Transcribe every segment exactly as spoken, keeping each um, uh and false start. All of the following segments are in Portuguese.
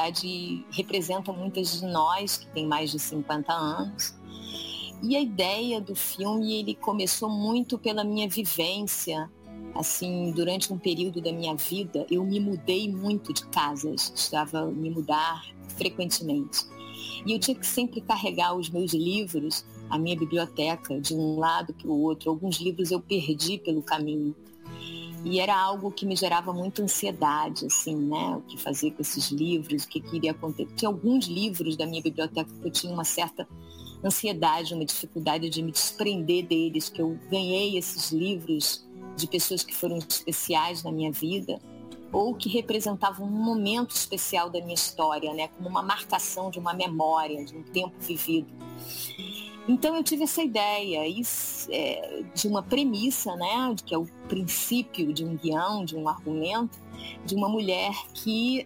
verdade, representa muitas de nós, que tem mais de cinquenta anos. E a ideia do filme, ele começou muito pela minha vivência. Assim, durante um período da minha vida, eu me mudei muito de casas, estava a me mudar frequentemente. E eu tinha que sempre carregar os meus livros, a minha biblioteca, de um lado para o outro. Alguns livros eu perdi pelo caminho. E era algo que me gerava muita ansiedade, assim, né? O que fazer com esses livros, o que, que iria acontecer. Tinha alguns livros da minha biblioteca que eu tinha uma certa ansiedade, uma dificuldade de me desprender deles, que eu ganhei esses livros de pessoas que foram especiais na minha vida, ou que representavam um momento especial da minha história, né? Como uma marcação de uma memória, de um tempo vivido. Então eu tive essa ideia isso, é, de uma premissa, né, que é o princípio de um guião, de um argumento, de uma mulher que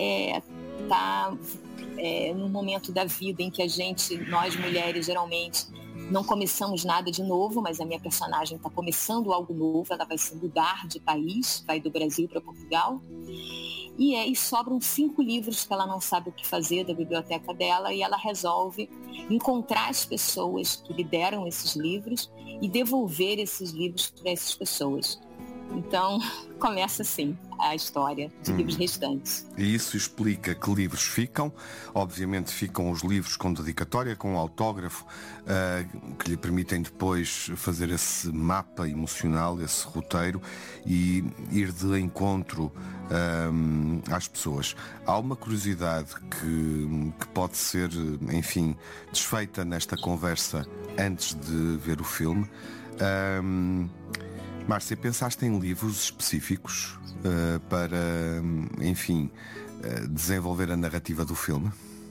está é, é, num momento da vida em que a gente, nós mulheres, geralmente não começamos nada de novo, mas a minha personagem está começando algo novo, ela vai se mudar de país, vai do Brasil para Portugal. E, é, e sobram cinco livros que ela não sabe o que fazer da biblioteca dela, e ela resolve encontrar as pessoas que lhe deram esses livros e devolver esses livros para essas pessoas. Então, começa assim a história de hum. livros restantes. E isso explica que livros ficam. Obviamente ficam os livros com dedicatória, com autógrafo, uh, que lhe permitem depois fazer esse mapa emocional, esse roteiro e ir de encontro um, às pessoas. Há uma curiosidade que, que pode ser, enfim, desfeita nesta conversa antes de ver o filme. Um, Márcia, pensaste em livros específicos uh, para, enfim, uh, desenvolver a narrativa do filme?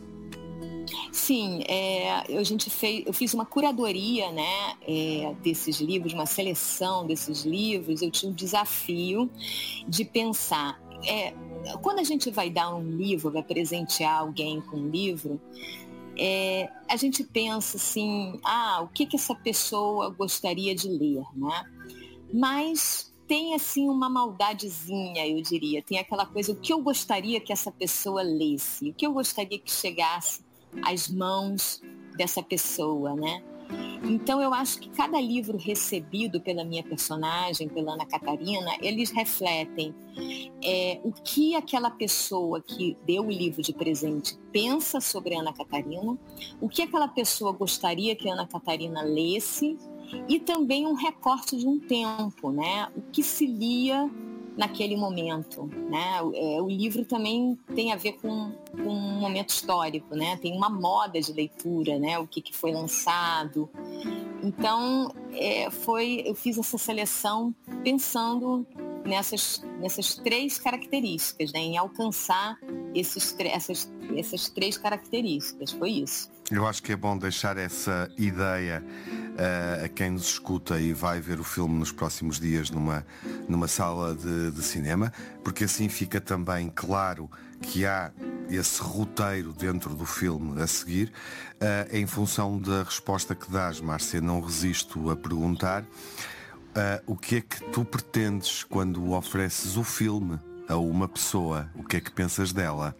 Sim, é, a gente fez, eu fiz uma curadoria, né, é, desses livros, uma seleção desses livros. Eu tinha um desafio de pensar, é, quando a gente vai dar um livro, vai presentear alguém com um livro, é, a gente pensa assim, ah, o que que essa pessoa gostaria de ler, né? Mas tem assim uma maldadezinha, eu diria. Tem aquela coisa, o que eu gostaria que essa pessoa lesse, o que eu gostaria que chegasse às mãos dessa pessoa, né? Então eu acho que cada livro recebido pela minha personagem, pela Ana Catarina, eles refletem é, o que aquela pessoa que deu o livro de presente pensa sobre a Ana Catarina, o que aquela pessoa gostaria que a Ana Catarina lesse, e também um recorte de um tempo, né? O que se lia naquele momento, né? O, é, o livro também tem a ver com, com um momento histórico, né? Tem uma moda de leitura, né? O que, que foi lançado. Então, é, foi, eu fiz essa seleção pensando nessas, nessas três características, né? Em alcançar esses, essas, essas três características. Foi isso. Eu acho que é bom deixar essa ideia uh, a quem nos escuta e vai ver o filme nos próximos dias numa, numa sala de, de cinema, porque assim fica também claro que há esse roteiro dentro do filme a seguir. Uh, em função da resposta que dás, Márcia, não resisto a perguntar uh, o que é que tu pretendes quando ofereces o filme a uma pessoa? O que é que pensas dela?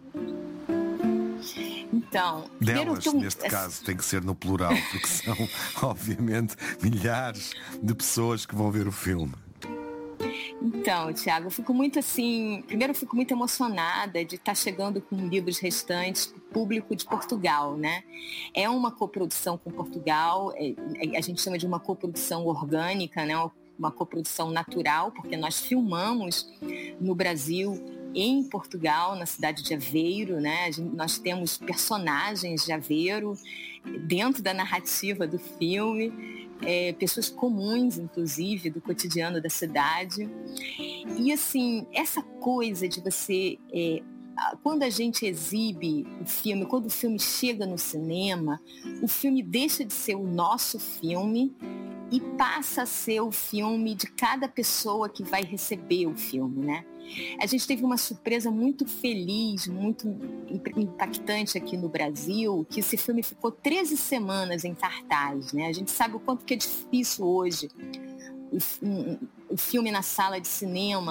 Então, delas, eu... neste caso, tem que ser no plural, porque são, obviamente, milhares de pessoas que vão ver o filme. Então, Tiago, eu fico muito assim... Primeiro, eu fico muito emocionada de estar chegando com livros restantes para o público de Portugal, né? É uma coprodução com Portugal, é, a gente chama de uma coprodução orgânica, né? Uma coprodução natural, porque nós filmamos no Brasil, em Portugal, na cidade de Aveiro, né? Nós temos personagens de Aveiro dentro da narrativa do filme, é, pessoas comuns, inclusive, do cotidiano da cidade. E, assim, essa coisa de você... É, quando a gente exibe o filme, quando o filme chega no cinema, o filme deixa de ser o nosso filme e passa a ser o filme de cada pessoa que vai receber o filme, né? A gente teve uma surpresa muito feliz, muito impactante aqui no Brasil, que esse filme ficou treze semanas em cartaz, né? A gente sabe o quanto que é difícil hoje o, um, o filme na sala de cinema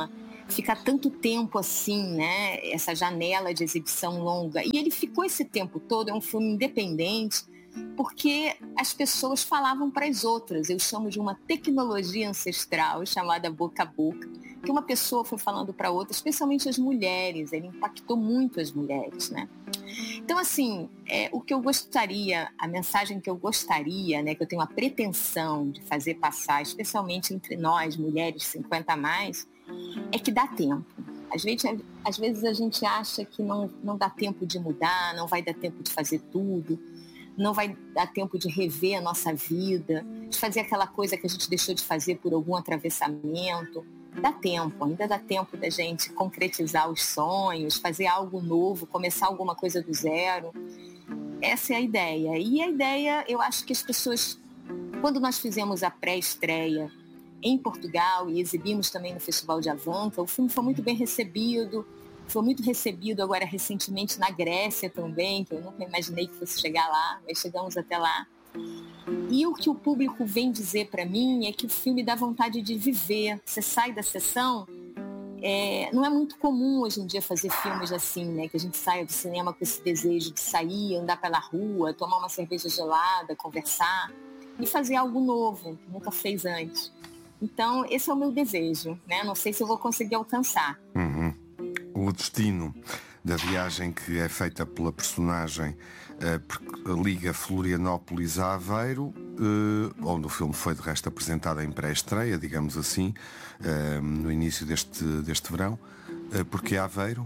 ficar tanto tempo assim, né? Essa janela de exibição longa. E ele ficou esse tempo todo, é um filme independente, porque as pessoas falavam para as outras. Eu chamo de uma tecnologia ancestral chamada boca a boca, que uma pessoa foi falando para outra, especialmente as mulheres. Ele impactou muito as mulheres, né? Então, assim, é, o que eu gostaria, a mensagem que eu gostaria, né, que eu tenho a pretensão de fazer passar, especialmente entre nós, mulheres cinquenta a mais, é que dá tempo. Às vezes, às vezes a gente acha que não, não dá tempo de mudar, não vai dar tempo de fazer tudo, não vai dar tempo de rever a nossa vida, de fazer aquela coisa que a gente deixou de fazer por algum atravessamento. Dá tempo, ainda dá tempo da gente concretizar os sonhos, fazer algo novo, começar alguma coisa do zero. Essa é a ideia. E a ideia, eu acho que as pessoas, quando nós fizemos a pré-estreia em Portugal e exibimos também no Festival de Avanca, o filme foi muito bem recebido, foi muito recebido agora recentemente na Grécia também, que eu nunca imaginei que fosse chegar lá, mas chegamos até lá. E o que o público vem dizer para mim é que o filme dá vontade de viver. Você sai da sessão, é, não é muito comum hoje em dia fazer filmes assim, né? Que a gente saia do cinema com esse desejo de sair, andar pela rua, tomar uma cerveja gelada, conversar e fazer algo novo, que nunca fez antes. Então, esse é o meu desejo, né? Não sei se eu vou conseguir alcançar. Uhum. O destino da viagem que é feita pela personagem uh, liga Florianópolis a Aveiro, uh, onde o filme foi de resto apresentado em pré-estreia, digamos assim, uh, no início deste, deste verão. Uh, porque Aveiro?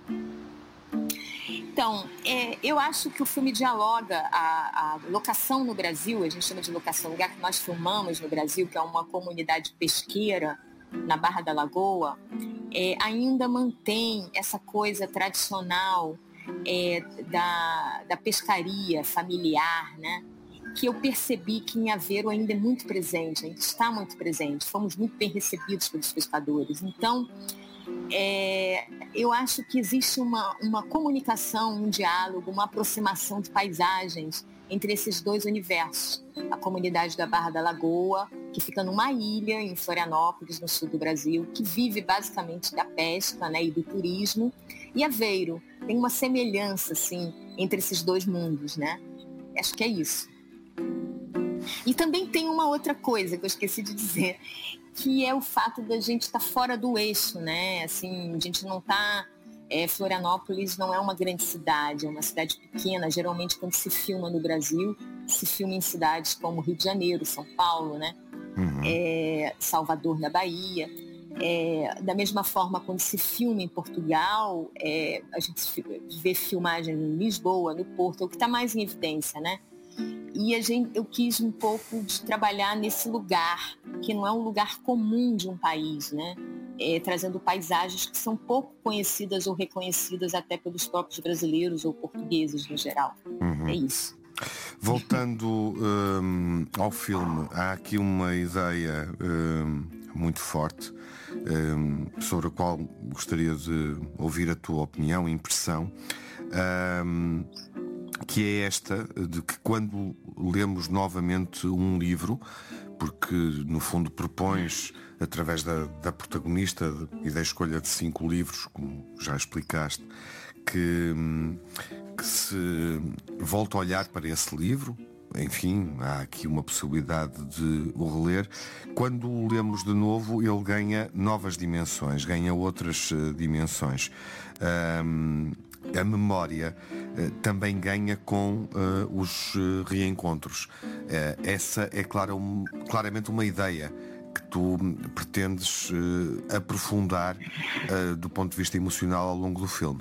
Então, é, eu acho que o filme dialoga a, a locação no Brasil, a gente chama de locação, o lugar que nós filmamos no Brasil, que é uma comunidade pesqueira na Barra da Lagoa, é, ainda mantém essa coisa tradicional é, da, da pescaria familiar, né? Que eu percebi que em Aveiro ainda é muito presente, ainda está muito presente, fomos muito bem recebidos pelos pescadores. Então, É, eu acho que existe uma, uma comunicação, um diálogo, uma aproximação de paisagens entre esses dois universos. A comunidade da Barra da Lagoa, que fica numa ilha em Florianópolis, no sul do Brasil, que vive basicamente da pesca, né, e do turismo, e Aveiro. Tem uma semelhança assim, entre esses dois mundos, né? Acho que é isso. E também tem uma outra coisa que eu esqueci de dizer, que é o fato da gente estar tá fora do eixo, né? Assim, a gente não está... É, Florianópolis não é uma grande cidade, é uma cidade pequena. Geralmente, quando se filma no Brasil, se filma em cidades como Rio de Janeiro, São Paulo, né? Uhum. É, Salvador, na Bahia. É, da mesma forma, quando se filma em Portugal, é, a gente vê filmagem em Lisboa, no Porto, é o que está mais em evidência, né? E a gente, eu quis um pouco de trabalhar nesse lugar, que não é um lugar comum de um país, né? É, trazendo paisagens que são pouco conhecidas ou reconhecidas até pelos próprios brasileiros ou portugueses no geral. Uhum. É isso. Voltando um, ao filme, há aqui uma ideia um, muito forte um, sobre a qual gostaria de ouvir a tua opinião e impressão. Um, que é esta, de que quando lemos novamente um livro, porque no fundo propões, através da, da protagonista e da escolha de cinco livros, como já explicaste, que, que se volta a olhar para esse livro, enfim, há aqui uma possibilidade de o reler. Quando o lemos de novo, ele ganha novas dimensões, ganha outras uh, dimensões. Um, A memória uh, também ganha com uh, os uh, reencontros. Uh, essa é clara, um, claramente uma ideia que tu pretendes uh, aprofundar uh, do ponto de vista emocional ao longo do filme.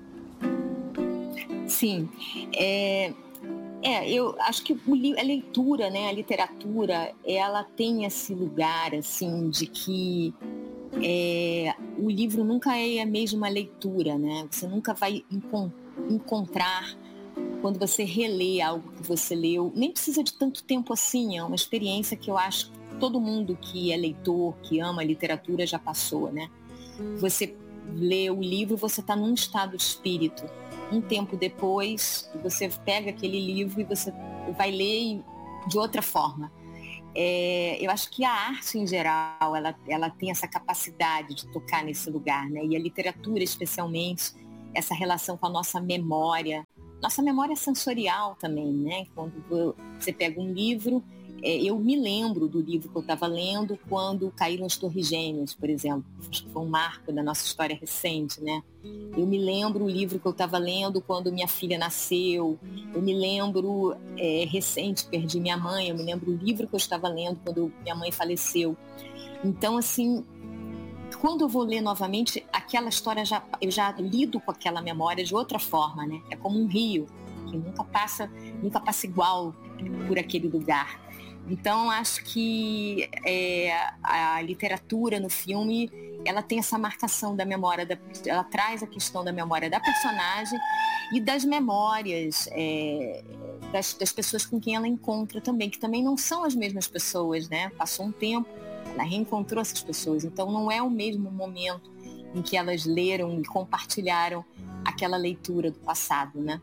Sim. É, é eu acho que a leitura, né, a literatura, ela tem esse lugar assim, de que É, o livro nunca é a mesma leitura, né? Você nunca vai encont- encontrar, quando você relê algo que você leu, nem precisa de tanto tempo assim, é uma experiência que eu acho que todo mundo que é leitor, que ama a literatura já passou, né? Você lê o livro, você está num estado de espírito. Um tempo depois, você pega aquele livro e você vai ler de outra forma. É, eu acho que a arte em geral, ela, ela tem essa capacidade de tocar nesse lugar, né? E a literatura especialmente, essa relação com a nossa memória, nossa memória sensorial também, né? Quando você pega um livro, é, eu me lembro do livro que eu estava lendo quando caíram as Torres Gêmeas, por exemplo. Acho que foi um marco da nossa história recente, né? Eu me lembro o livro que eu estava lendo quando minha filha nasceu. Eu me lembro, é, recente, perdi minha mãe. Eu me lembro o livro que eu estava lendo quando minha mãe faleceu. Então, assim, quando eu vou ler novamente, aquela história, já, eu já lido com aquela memória de outra forma, né? É como um rio, que nunca passa, nunca passa igual por aquele lugar. Então, acho que é, a literatura no filme, ela tem essa marcação da memória, da, ela traz a questão da memória da personagem e das memórias é, das, das pessoas com quem ela encontra também, que também não são as mesmas pessoas, né? Passou um tempo, ela reencontrou essas pessoas, então não é o mesmo momento em que elas leram e compartilharam aquela leitura do passado, né?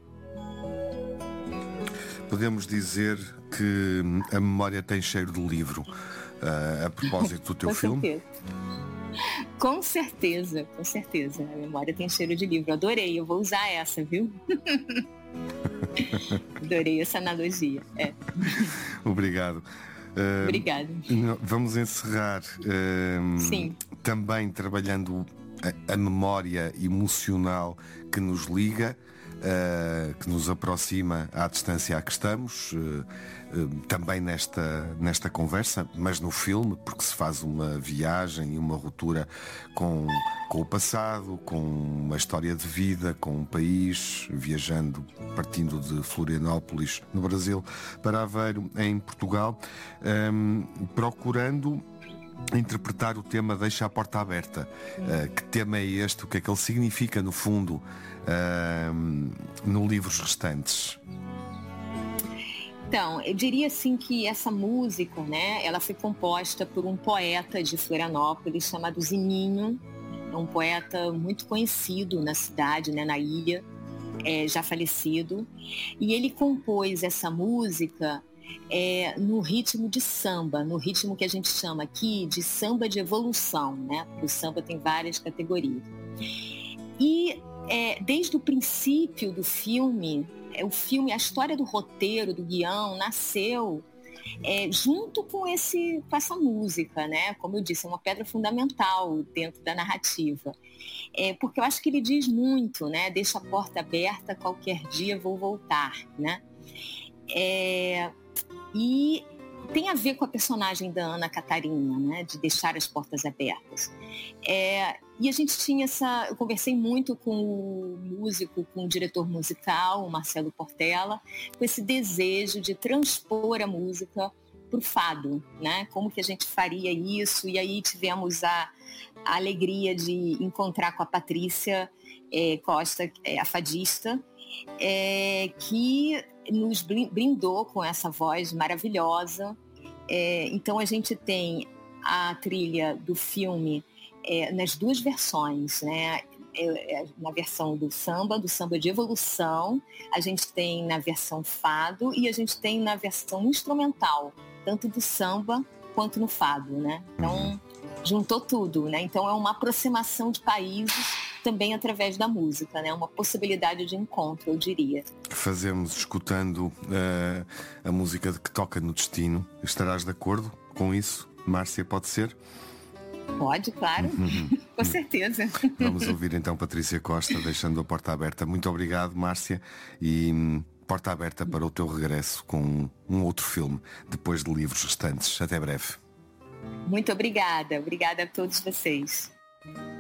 Podemos dizer que a memória tem cheiro de livro, uh, a propósito do teu com filme? Certeza. Com certeza, com certeza. A memória tem cheiro de livro. Adorei, eu vou usar essa, viu? Adorei essa analogia. É. Obrigado. Uh, Obrigada. Vamos encerrar uh, Sim. também trabalhando a, a memória emocional que nos liga. Uh, que nos aproxima à distância a que estamos, uh, uh, também nesta, nesta conversa, mas no filme, porque se faz uma viagem e uma ruptura com, com o passado, com uma história de vida, com um país, viajando, partindo de Florianópolis, no Brasil, para Aveiro, em Portugal, um, procurando interpretar o tema Deixa a Porta Aberta. Uh, que tema é este? O que é que ele significa, no fundo, uh, no Livros Restantes? Então, eu diria assim que essa música, né, ela foi composta por um poeta de Florianópolis chamado Zininho. É um poeta muito conhecido na cidade, né, na ilha, é, já falecido. E ele compôs essa música É, no ritmo de samba, no ritmo que a gente chama aqui de samba de evolução, né? Porque o samba tem várias categorias. E é, desde o princípio do filme, é, o filme, a história do roteiro, do guião, nasceu é, junto com, esse, com essa música, né? Como eu disse, é uma pedra fundamental dentro da narrativa. É, porque eu acho que ele diz muito, né? Deixa a porta aberta, qualquer dia vou voltar, né? É... E tem a ver com a personagem da Ana Catarina, né, de deixar as portas abertas. É, e a gente tinha essa... Eu conversei muito com o músico, com o diretor musical, o Marcelo Portela, com esse desejo de transpor a música para o fado, né? Como que a gente faria isso? E aí tivemos a, a alegria de encontrar com a Patrícia é, Costa, é, a fadista, É, que nos brindou com essa voz maravilhosa. É, então a gente tem a trilha do filme é, nas duas versões, né? É, é, na versão do samba, do samba de evolução, a gente tem na versão fado e a gente tem na versão instrumental, tanto do samba quanto no fado, né? Então juntou tudo, né? Então é uma aproximação de países também através da música, né? Uma possibilidade de encontro, eu diria. Fazemos escutando uh, a música que toca no destino. Estarás de acordo com isso, Márcia? Pode ser? Pode, claro. Uhum. Com certeza. Vamos ouvir então Patrícia Costa, Deixando a Porta Aberta. Muito obrigado, Márcia. E hum, porta aberta para o teu regresso com um outro filme, depois de Livros Restantes. Até breve. Muito obrigada. Obrigada a todos vocês.